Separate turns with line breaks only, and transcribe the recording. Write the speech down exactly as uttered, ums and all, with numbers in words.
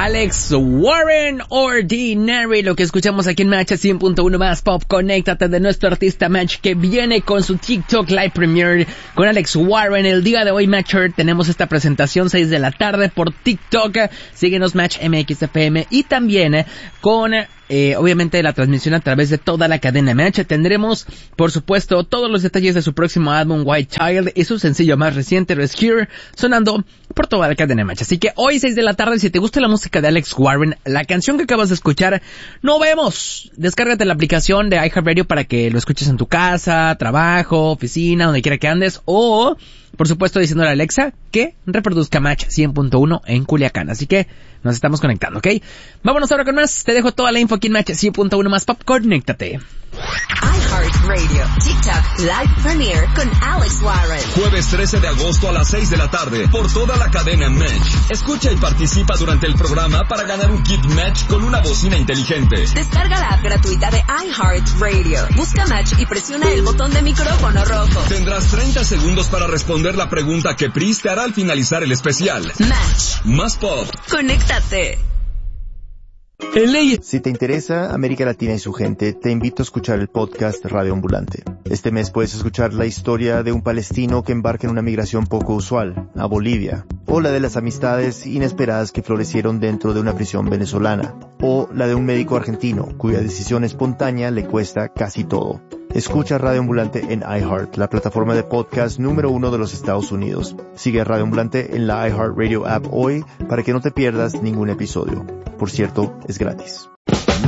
Alex Warren, Ordinary, lo que escuchamos aquí en Match cien punto uno más Pop. Conéctate de nuestro artista Match que viene con su TikTok Live Premiere con Alex Warren. El día de hoy, Matcher, tenemos esta presentación seis de la tarde por TikTok. Síguenos Match M X F M y también eh, con eh, obviamente la transmisión a través de toda la cadena Match. Tendremos, por supuesto, todos los detalles de su próximo álbum White Child y su sencillo más reciente Rescue sonando por toda la cadena Match. Así que hoy seis de la tarde, si te gusta la música de Alex Warren, la canción que acabas de escuchar, no vemos. Descárgate la aplicación de iHeartRadio para que lo escuches en tu casa, trabajo, oficina, donde quiera que andes, o por supuesto diciéndole a Alexa que reproduzca Match cien punto uno en Culiacán. Así que nos estamos conectando, ¿ok? Vámonos ahora con más. Te dejo toda la info aquí en Match cien punto uno más Pop. Conéctate.
iHeartRadio TikTok Live Premiere con Alex Warren.
Jueves trece de agosto a las seis de la tarde por toda la cadena Match. Escucha y participa durante el programa para ganar un kit Match con una bocina inteligente.
Descarga la app gratuita de iHeartRadio. Busca Match y presiona el botón de micrófono rojo.
Tendrás treinta segundos para responder la pregunta que Pris te hará al finalizar el especial.
Match.
Más Pop.
Conéctate.
Si te interesa América Latina y su gente, te invito a escuchar el podcast Radio Ambulante. Este mes puedes escuchar la historia de un palestino que embarca en una migración poco usual, a Bolivia, o la de las amistades inesperadas que florecieron dentro de una prisión venezolana, o la de un médico argentino cuya decisión espontánea le cuesta casi todo. Escucha Radio Ambulante en iHeart, la plataforma de podcast número uno de los Estados Unidos. Sigue a Radio Ambulante en la iHeartRadio app hoy para que no te pierdas ningún episodio. Por cierto, es gratis.